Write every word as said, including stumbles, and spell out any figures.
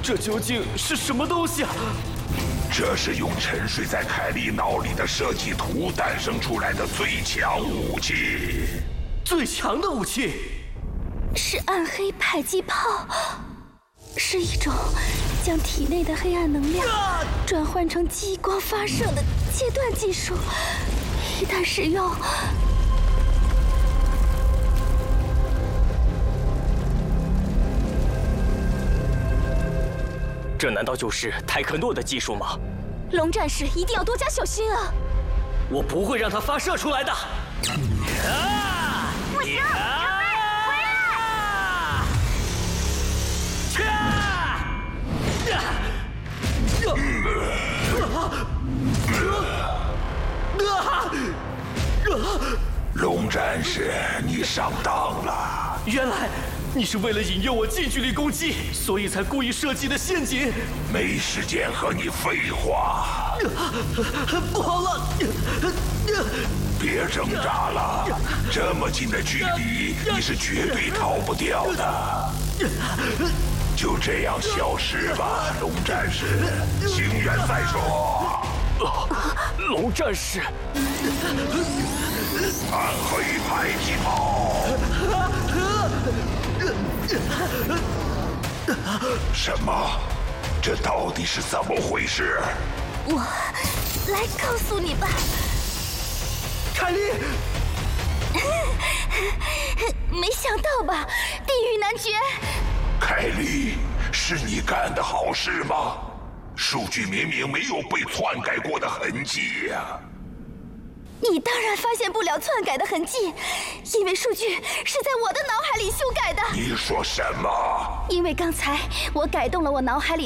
这究竟是什么东西啊？ 这是用沉睡在凯莉脑里的设计图诞生出来的最强武器。 最强的武器是暗黑迫击炮，是一种将体内的黑暗能量转换成激光发射的切断技术。一旦使用， 这难道就是泰克诺的技术吗？ 龙战士一定要多加小心啊！ 我不会让它发射出来的。啊！ 不行，小妹，回来！ 切！ 龙战士，你上当了。 原来你是为了引诱我近距离攻击，所以才故意设计的陷阱。 没时间和你废话。 不好了！ 别挣扎了，这么近的距离，你是绝对逃不掉的。就这样消失吧，龙战士。清远再说。 龙战士， 暗黑迫击炮。什么？这到底是怎么回事？ 我来告诉你吧， 凯莉。 没想到吧，地狱男爵。 凯莉，是你干的好事吗？数据明明没有被篡改过的痕迹呀、啊！ 你当然发现不了篡改的痕迹，因为数据是在我的脑海里修改的。 你说什么？ 因为刚才我改动了我脑海里